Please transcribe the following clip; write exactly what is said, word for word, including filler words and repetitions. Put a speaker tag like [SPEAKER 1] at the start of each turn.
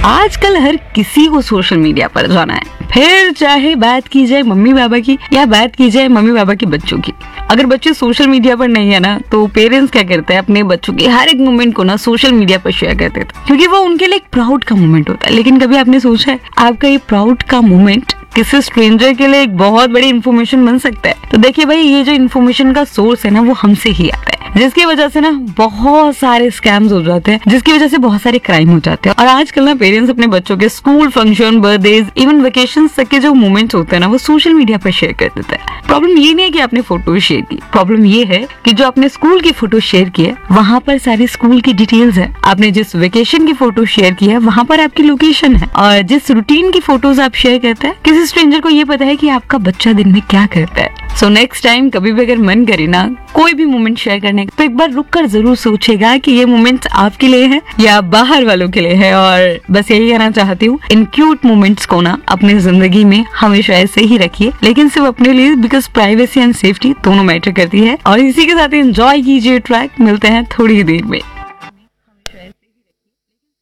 [SPEAKER 1] आजकल हर किसी को सोशल मीडिया पर जाना है, फिर चाहे बात की जाए मम्मी पापा की या बात की जाए मम्मी पापा के बच्चों की। अगर बच्चे सोशल मीडिया पर नहीं है ना, तो पेरेंट्स क्या करते हैं, अपने बच्चों के हर एक मोमेंट को ना सोशल मीडिया पर शेयर करते थे, क्योंकि वो उनके लिए एक प्राउड का मोमेंट होता है। लेकिन कभी आपने सोचा है आपका ये प्राउड का मोमेंट किसी स्ट्रेंजर के लिए एक बहुत बड़ी इन्फॉर्मेशन बन सकता है? तो देखिए भाई, ये जो इन्फॉर्मेशन का सोर्स है ना, वो हमसे ही आता है, जिसकी वजह से ना बहुत सारे स्कैम्स हो जाते हैं, जिसकी वजह से बहुत सारे क्राइम हो जाते हैं। और आजकल ना पेरेंट्स अपने बच्चों के school function, birthdays, even vacation तक के जो मोमेंट्स होते हैं ना, वो सोशल मीडिया पर शेयर कर देते हैं। प्रॉब्लम ये नहीं है कि आपने फोटो शेयर की, प्रॉब्लम ये है कि जो आपने स्कूल की फोटो शेयर की है, वहाँ पर सारी स्कूल की डिटेल्स है। आपने जिस वेकेशन की फोटो शेयर की है, वहाँ पर आपकी लोकेशन है। और जिस रूटीन की फोटोज आप शेयर करते हैं, किसी स्ट्रेंजर को ये पता है कि आपका बच्चा दिन में क्या करता है। सो नेक्स्ट टाइम कभी भी अगर मन करे ना कोई भी मोमेंट शेयर करने का, तो एक बार रुक कर जरूर सोचेगा कि ये मोमेंट्स आपके लिए है या बाहर वालों के लिए है। और बस यही कहना चाहती हूँ, इन क्यूट मोमेंट्स को ना अपनी जिंदगी में हमेशा ऐसे ही रखिए, लेकिन सिर्फ अपने लिए, बिकॉज प्राइवेसी एंड सेफ्टी दोनों मैटर करती है। और इसी के साथ एंजॉय कीजिए ट्रैक। मिलते हैं थोड़ी देर में।